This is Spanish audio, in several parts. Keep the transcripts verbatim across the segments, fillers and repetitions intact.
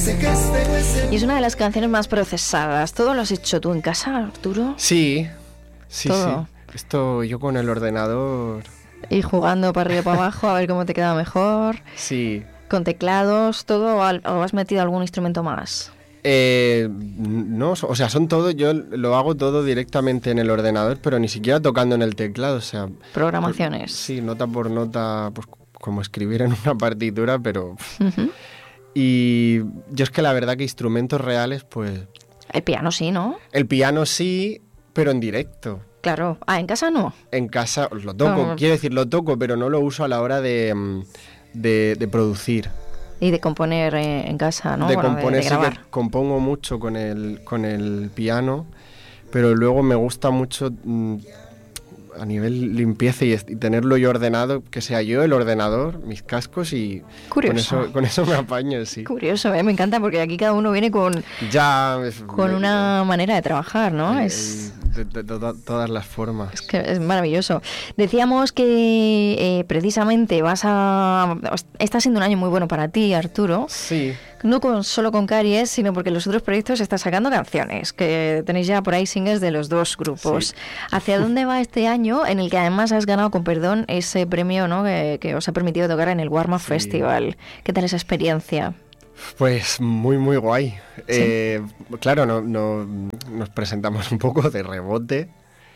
Y es una de las canciones más procesadas. ¿Todo lo has hecho tú en casa, Arturo? Sí, sí, ¿Todo? sí. Esto yo con el ordenador... Y jugando para arriba y para abajo a ver cómo te queda mejor. Sí. ¿Con teclados, todo? ¿O has metido algún instrumento más? Eh, no, o sea, son todo, yo lo hago todo directamente en el ordenador, pero ni siquiera tocando en el teclado, o sea... Programaciones. Por, sí, nota por nota, pues como escribir en una partitura, pero... Uh-huh. Y yo es que la verdad que instrumentos reales, pues... El piano sí, ¿no? El piano sí, pero en directo. Claro. Ah, ¿en casa no? En casa lo toco, oh. quiero decir, lo toco, pero no lo uso a la hora de, de, de producir. Y de componer eh, en casa, ¿no? De bueno, componer, de, de sí que compongo mucho con el, con el piano, pero luego me gusta mucho mmm, a nivel limpieza y, y tenerlo yo ordenado, que sea yo el ordenador, mis cascos y Curioso. Con, eso, con eso me apaño, sí. Curioso, ¿eh? Me encanta porque aquí cada uno viene con, ya, es, con me, una manera de trabajar, ¿no? Eh, es... De, de, de, de todas las formas. Es que es maravilloso. Decíamos que eh, precisamente vas a... Está siendo un año muy bueno para ti, Arturo. Sí. No con, solo con Caries, sino porque los otros proyectos están sacando canciones, que tenéis ya por ahí singles de los dos grupos. Sí. ¿Hacia dónde va este año, en el que además has ganado, con perdón, ese premio, ¿no? que, que os ha permitido tocar en el Warm Up sí. Festival? ¿Qué tal esa experiencia? Pues muy, muy guay. ¿Sí? Eh, claro, no, no, nos presentamos un poco de rebote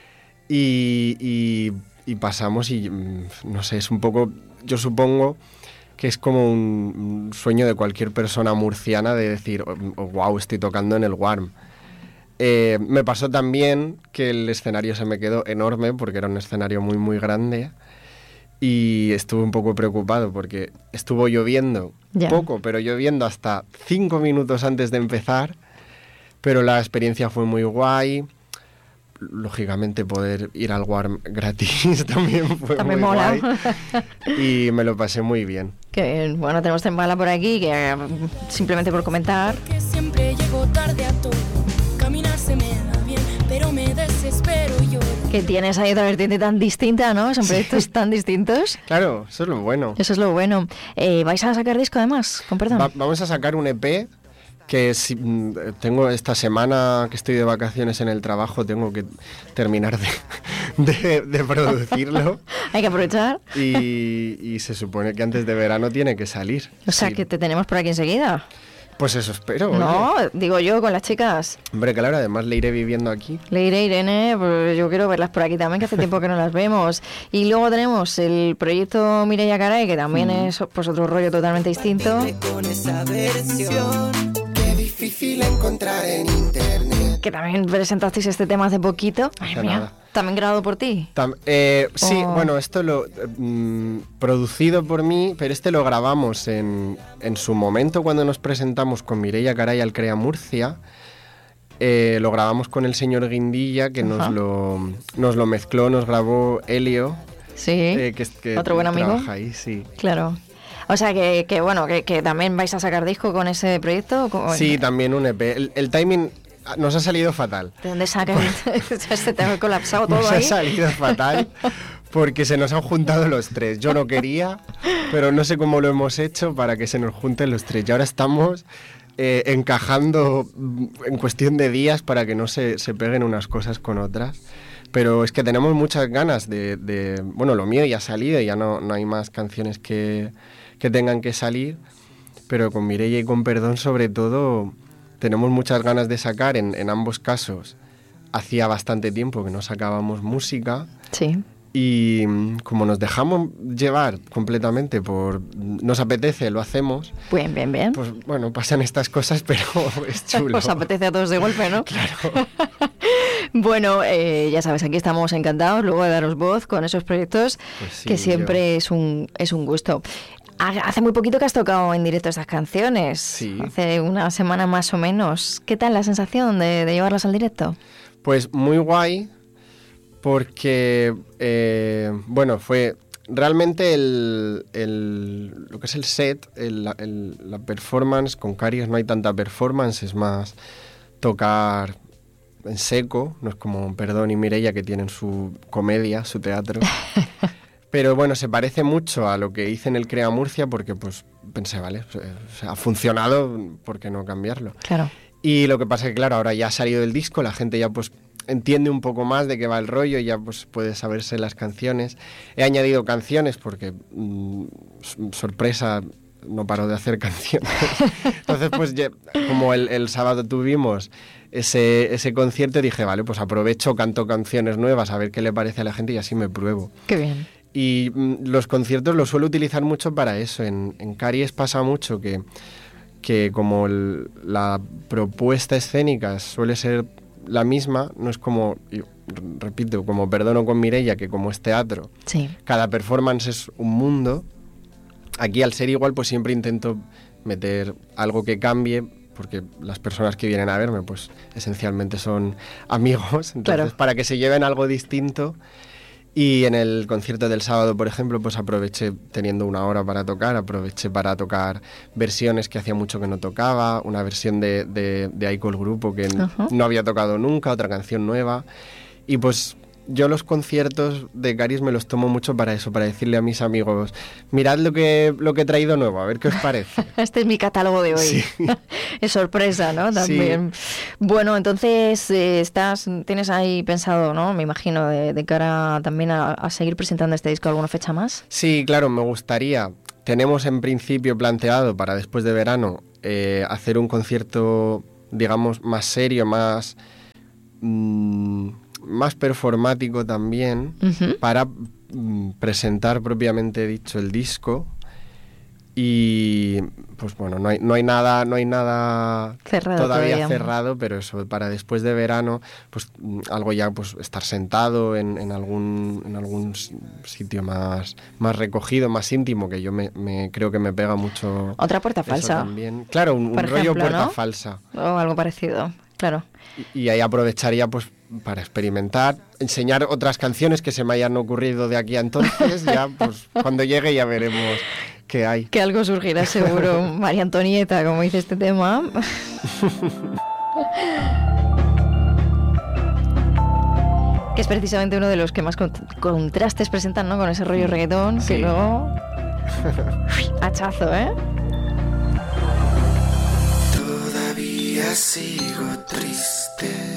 y, y, y pasamos y, no sé, es un poco, yo supongo que es como un, un sueño de cualquier persona murciana de decir, oh, wow, estoy tocando en el Warm. Eh, me pasó también que el escenario se me quedó enorme porque era un escenario muy, muy grande. Y estuve un poco preocupado porque estuvo lloviendo, yeah. poco, pero lloviendo hasta cinco minutos antes de empezar, pero la experiencia fue muy guay. Lógicamente poder ir al Warm gratis también fue también muy mola. guay y me lo pasé muy bien. Que bien. Bueno, tenemos Tembala por aquí, que simplemente por comentar. Porque siempre llego tarde a todo, caminar se me da bien, pero me desespero yo. Que tienes ahí otra vertiente tan distinta, ¿no? Son proyectos sí. tan distintos. Claro, eso es lo bueno. Eso es lo bueno. Eh, ¿Vais a sacar disco además? Con perdón. Va, vamos a sacar un E P que si, tengo esta semana que estoy de vacaciones en el trabajo, tengo que terminar de, de, de producirlo. Hay que aprovechar. Y, y se supone que antes de verano tiene que salir. O sea, sí. que te tenemos por aquí enseguida. Pues eso espero. No, oye. digo yo, con las chicas. Hombre, claro, además le iré viviendo aquí. Le iré, Irene, pues yo quiero verlas por aquí también, que hace tiempo que no las vemos. Y luego tenemos el proyecto Mireia Garay, que también mm. es pues otro rollo totalmente distinto. Con esa versión, qué difícil encontrar en internet. Que también presentasteis este tema hace poquito. Ay, mía. Nada. ¿También grabado por ti? Tam- eh, sí, oh. bueno, esto lo mm, producido por mí, pero este lo grabamos en, en su momento cuando nos presentamos con Mireia Garay al Crea Murcia. Eh, lo grabamos con el señor Guindilla, que nos lo, nos lo mezcló, nos grabó Helio. Sí, eh, que, que otro buen amigo. Trabaja ahí, sí. Claro. O sea, que, que bueno, que, que también vais a sacar disco con ese proyecto. ¿O sí, también un E P. El, el timing... Nos ha salido fatal. ¿De dónde saca? Se te ha colapsado todo nos ahí. Nos ha salido fatal porque se nos han juntado los tres. Yo no quería, pero no sé cómo lo hemos hecho para que se nos junten los tres. Y ahora estamos eh, encajando en cuestión de días para que no se, se peguen unas cosas con otras. Pero es que tenemos muchas ganas de... de bueno, lo mío ya ha salido, ya no, no hay más canciones que, que tengan que salir. Pero con Mireia y con Perdón, sobre todo... Tenemos muchas ganas de sacar, en, en ambos casos. Hacía bastante tiempo que no sacábamos música. Sí. Y como nos dejamos llevar completamente por... Nos apetece, lo hacemos. Bien, bien, bien. Pues bueno, pasan estas cosas, pero es chulo. Os apetece a todos de golpe, ¿no? Claro. Bueno, eh, ya sabes, aquí estamos encantados luego de daros voz con esos proyectos, pues sí, que siempre yo... es un, es un gusto. Hace muy poquito que has tocado en directo estas canciones, sí. Hace una semana más o menos. ¿Qué tal la sensación de, de llevarlas al directo? Pues muy guay, porque, eh, bueno, fue realmente el, el, lo que es el set, el, el, la performance, con Caries no hay tanta performance, es más tocar en seco, no es como Perdón y Mireia que tienen su comedia, su teatro. Pero bueno, se parece mucho a lo que hice en el Crea Murcia porque pues pensé, vale, pues, ha funcionado, ¿por qué no cambiarlo? Claro. Y lo que pasa es que, claro, ahora ya ha salido el disco, la gente ya pues entiende un poco más de qué va el rollo y ya pues puede saberse las canciones. He añadido canciones porque, mmm, sorpresa, no paro de hacer canciones. Entonces, pues ya, como el, el sábado tuvimos ese, ese concierto, dije, vale, pues aprovecho, canto canciones nuevas, a ver qué le parece a la gente y así me pruebo. Qué bien. Y mmm, los conciertos los suelo utilizar mucho para eso. En, en Caries pasa mucho que, que como el, la propuesta escénica suele ser la misma, no es como, yo, repito, como Perdono con Mireia, que como es teatro, sí. Cada performance es un mundo. Aquí al ser igual, pues siempre intento meter algo que cambie, porque las personas que vienen a verme, pues esencialmente son amigos, entonces claro. Para que se lleven algo distinto. Y en el concierto del sábado, por ejemplo, pues aproveché, teniendo una hora para tocar, aproveché para tocar versiones que hacía mucho que no tocaba, una versión de, de, de Aiko el grupo que uh-huh. no había tocado nunca, otra canción nueva. Y pues yo los conciertos de Caries me los tomo mucho para eso, para decirle a mis amigos, mirad lo que, lo que he traído nuevo, a ver qué os parece. Este es mi catálogo de hoy. Sí. Es sorpresa, ¿no? También. Sí. Bueno, entonces eh, estás, tienes ahí pensado, ¿no? Me imagino, de, de cara también a, a seguir presentando este disco, ¿alguna fecha más? Sí, claro, me gustaría. Tenemos en principio planteado para después de verano eh, hacer un concierto, digamos, más serio, más... Mmm, más performático también, uh-huh. para mm, presentar propiamente dicho el disco. Y pues bueno, no hay, no hay nada, no hay nada cerrado todavía, todavía cerrado, pero eso, para después de verano, pues algo ya, pues estar sentado en, en algún en algún sitio más, más recogido, más íntimo, que yo me, me creo que me pega mucho. Otra puerta falsa. También. Claro, un, un ejemplo, rollo puerta ¿no? falsa. O algo parecido, claro. Y, y ahí aprovecharía pues para experimentar, enseñar otras canciones que se me hayan ocurrido de aquí a entonces, ya pues cuando llegue ya veremos qué hay. Que algo surgirá seguro, María Antonieta, como dice este tema. Que es precisamente uno de los que más cont- contrastes presentan, ¿no? Con ese rollo reggaetón, sí. Que luego... hachazo, ¿eh? Todavía sigo triste.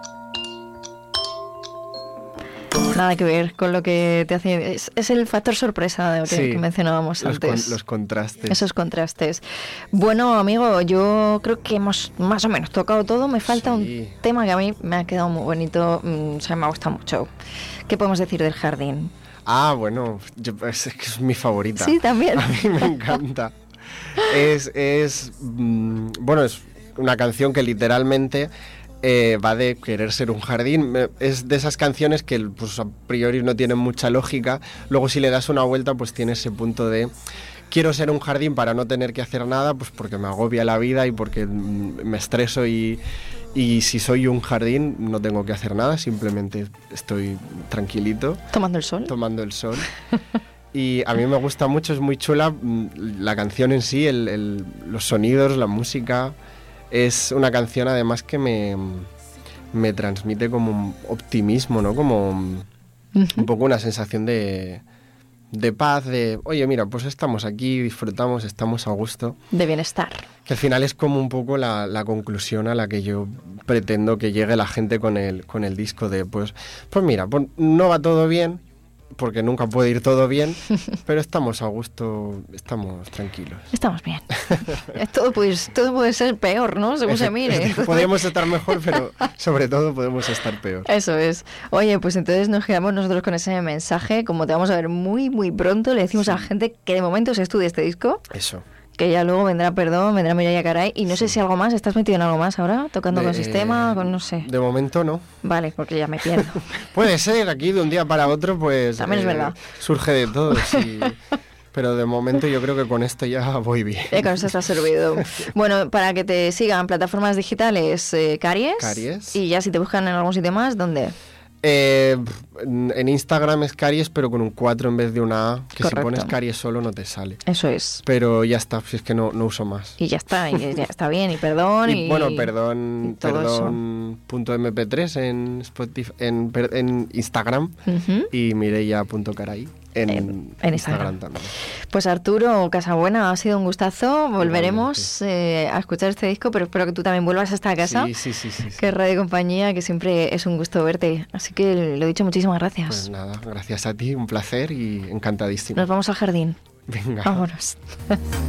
Nada que ver con lo que te hace... Es, es el factor sorpresa de lo que, sí, que mencionábamos los antes. Con, los contrastes. Esos contrastes. Bueno, amigo, yo creo que hemos más o menos tocado todo. Me falta sí. un tema que a mí me ha quedado muy bonito. O sea, me ha gustado mucho. ¿Qué podemos decir del Jardín? Ah, bueno, yo, es, es mi favorita. Sí, también. A mí me encanta. es, es, mmm, bueno, es una canción que literalmente... Eh, va de querer ser un jardín. Es de esas canciones que pues, a priori no tienen mucha lógica. Luego si le das una vuelta pues tiene ese punto de quiero ser un jardín para no tener que hacer nada, pues porque me agobia la vida y porque me estreso y, y si soy un jardín no tengo que hacer nada, simplemente estoy tranquilito tomando el sol tomando el sol y a mí me gusta mucho, es muy chula la canción en sí, el, el, los sonidos, la música. Es una canción además que me, me transmite como un optimismo, ¿no? Como uh-huh. un poco una sensación de, de paz, de, oye, mira, pues estamos aquí, disfrutamos, estamos a gusto. De bienestar. Que al final es como un poco la, la conclusión a la que yo pretendo que llegue la gente con el, con el disco de, pues, pues mira, pues no va todo bien, porque nunca puede ir todo bien, pero estamos a gusto, estamos tranquilos. Estamos bien. todo, puede, todo puede ser peor, ¿no? Según se mire. Podríamos estar mejor, pero sobre todo podemos estar peor. Eso es. Oye, pues entonces nos quedamos nosotros con ese mensaje. Como te vamos a ver muy, muy pronto, le decimos sí. a la gente que de momento se estudie este disco. Eso. Que ya luego vendrá Perdón, vendrá Mireia Caray. Y no sí. sé si algo más, ¿estás metido en algo más ahora? ¿Tocando de, con sistema? Con no sé. De momento no. Vale, porque ya me pierdo. Puede ser, aquí de un día para otro, pues... También eh, es verdad. Surge de todo, sí. Pero de momento yo creo que con esto ya voy bien. Eh, con esto está servido. Bueno, para que te sigan plataformas digitales, eh, Caries. Caries. Y ya si te buscan en algún sitio más, ¿dónde? Eh, en, en Instagram es Caries, pero con un cuatro en vez de una A, que Correcto. si pones Caries solo no te sale. Eso es. Pero ya está, si es que no, no uso más. Y ya está, y ya está bien, y perdón. Y, Y, bueno, y perdón, todo perdón punto eme pe tres en Spotify, en, per- en Instagram Ujú. y Mireia punto caray en, En- en Instagram. Instagram también. Pues Arturo Casabuena, ha sido un gustazo. Volveremos eh, a escuchar este disco, pero espero que tú también vuelvas a esta casa. Sí, sí, sí, sí, sí. Que Radio Compañía, que siempre es un gusto verte. Así que lo dicho, muchísimas gracias. Pues nada, gracias a ti, un placer y encantadísimo. Nos vamos al jardín. Venga. Vámonos.